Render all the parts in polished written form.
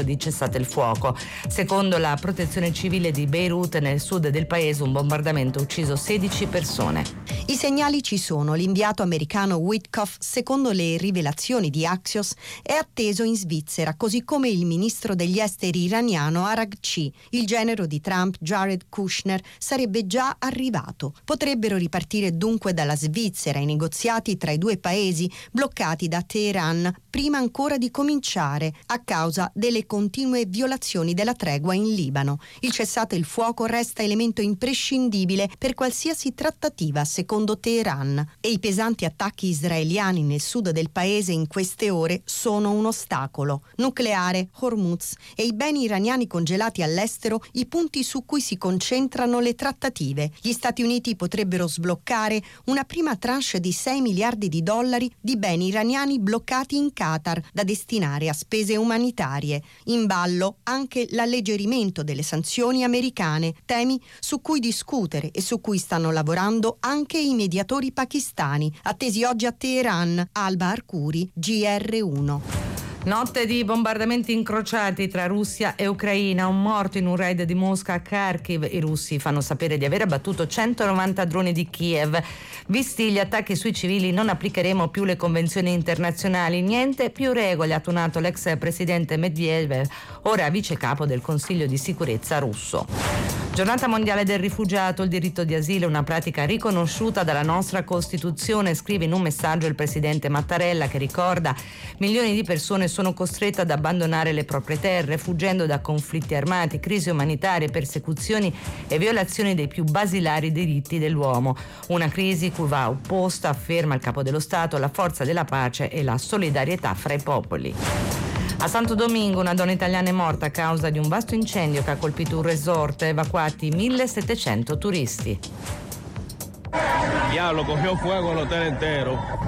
di cessate il fuoco. Secondo la protezione civile di Beirut, nel sud del paese un bombardamento ha ucciso 16 persone. I segnali ci sono. L'inviato americano Witkoff, secondo le rivelazioni di Axios, è atteso in Svizzera, così come il ministro degli esteri iraniano Araghchi. Il genero di Trump, Jared Kushner, sarebbe già arrivato. Potrebbero ripartire dunque dalla Svizzera i negoziati tra i due paesi, bloccati da Teheran prima ancora di cominciare a causa delle continue violazioni della tregua in Libano. Il cessate il fuoco resta elemento imprescindibile per qualsiasi trattativa, secondo Teheran, e i pesanti attacchi israeliani nel sud del paese in queste ore sono un ostacolo. Nucleare, Hormuz e i beni iraniani congelati all'estero i punti su cui si concentrano le trattative. Gli Stati Uniti potrebbero sbloccare una prima tranche di 6 miliardi di dollari di beni iraniani bloccati in Qatar da destinare a spese umanitarie. In ballo anche l'alleggerimento delle sanzioni americane, temi su cui discutere e su cui stanno lavorando anche i mediatori pakistani, attesi oggi a Teheran. Alba Arcuri, GR1. Notte di bombardamenti incrociati tra Russia e Ucraina, un morto in un raid di Mosca a Kharkiv. I russi fanno sapere di aver abbattuto 190 droni di Kiev. Visti gli attacchi sui civili non applicheremo più le convenzioni internazionali, niente più regole, ha tuonato l'ex presidente Medvedev, ora vice capo del Consiglio di sicurezza russo. Giornata mondiale del rifugiato, il diritto di asilo è una pratica riconosciuta dalla nostra Costituzione, scrive in un messaggio il presidente Mattarella, che ricorda: milioni di persone sono costrette ad abbandonare le proprie terre, fuggendo da conflitti armati, crisi umanitarie, persecuzioni e violazioni dei più basilari diritti dell'uomo. Una crisi cui va opposta, afferma il capo dello Stato, la forza della pace e la solidarietà fra i popoli. A Santo Domingo una donna italiana è morta a causa di un vasto incendio che ha colpito un resort, evacuati 1700 turisti. Diablo, cogió fuego el hotel entero.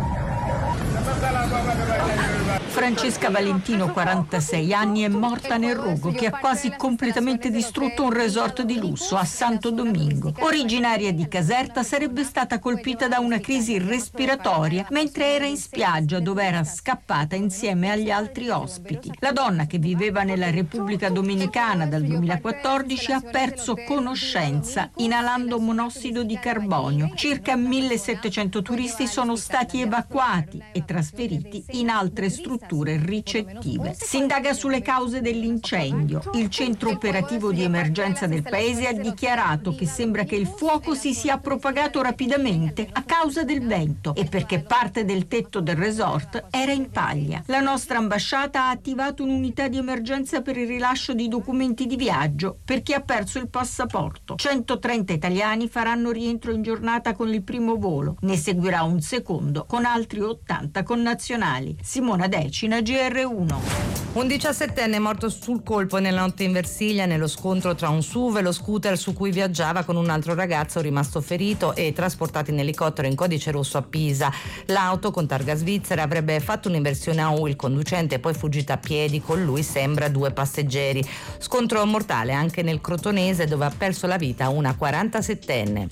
Francesca Valentino, 46 anni, è morta nel rogo che ha quasi completamente distrutto un resort di lusso a Santo Domingo. Originaria di Caserta, sarebbe stata colpita da una crisi respiratoria mentre era in spiaggia, dove era scappata insieme agli altri ospiti. La donna, che viveva nella Repubblica Dominicana dal 2014, ha perso conoscenza inalando monossido di carbonio. Circa 1700 turisti sono stati evacuati e trasferiti in altre strutture ricettive. Si indaga sulle cause dell'incendio. Il centro operativo di emergenza del paese ha dichiarato che sembra che il fuoco si sia propagato rapidamente a causa del vento e perché parte del tetto del resort era in paglia. La nostra ambasciata ha attivato un'unità di emergenza per il rilascio di documenti di viaggio per chi ha perso il passaporto. 130 italiani faranno rientro in giornata con il primo volo. Ne seguirà un secondo con altri 80 connazionali. Simona Decina, GR1. Un 17enne è morto sul colpo nella notte in Versilia nello scontro tra un SUV e lo scooter su cui viaggiava con un altro ragazzo rimasto ferito e trasportato in elicottero in codice rosso a Pisa. L'auto con targa svizzera avrebbe fatto un'inversione a U, il conducente è poi fuggito a piedi, con lui sembra 2 passeggeri. Scontro mortale anche nel Crotonese, dove ha perso la vita una 47enne.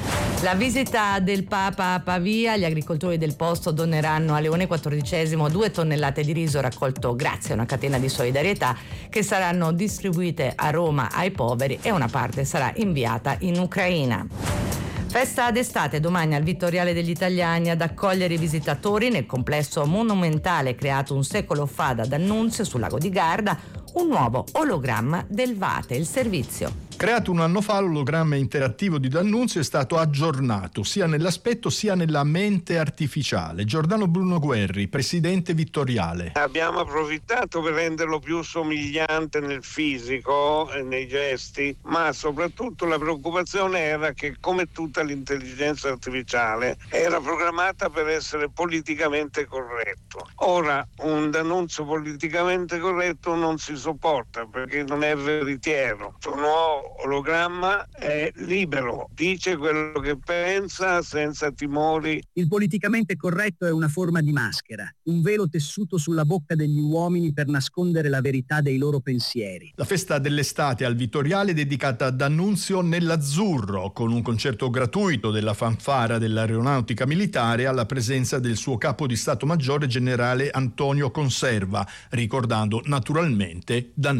La visita del Papa a Pavia, gli agricoltori del posto doneranno a Leone XIV 2 tonnellate di riso raccolto grazie a una catena di solidarietà che saranno distribuite a Roma ai poveri e una parte sarà inviata in Ucraina. Festa d'estate domani al Vittoriale degli Italiani, ad accogliere i visitatori nel complesso monumentale creato un secolo fa da D'Annunzio sul lago di Garda, un nuovo ologramma del Vate, il servizio. Creato un anno fa, l'ologramma interattivo di D'Annunzio è stato aggiornato sia nell'aspetto sia nella mente artificiale. Giordano Bruno Guerri, presidente Vittoriale. Abbiamo approfittato per renderlo più somigliante nel fisico e nei gesti, ma soprattutto la preoccupazione era che, come tutta l'intelligenza artificiale, era programmata per essere politicamente corretto. Ora un D'Annunzio politicamente corretto non si sopporta perché non è veritiero. Il nuovo ologramma è libero, dice quello che pensa senza timori. Il politicamente corretto è una forma di maschera, un velo tessuto sulla bocca degli uomini per nascondere la verità dei loro pensieri. La festa dell'estate al Vittoriale è dedicata a D'Annunzio nell'azzurro, con un concerto gratuito della fanfara dell'Aeronautica Militare alla presenza del suo capo di Stato Maggiore generale Antonio Conserva, ricordando naturalmente D'Annunzio.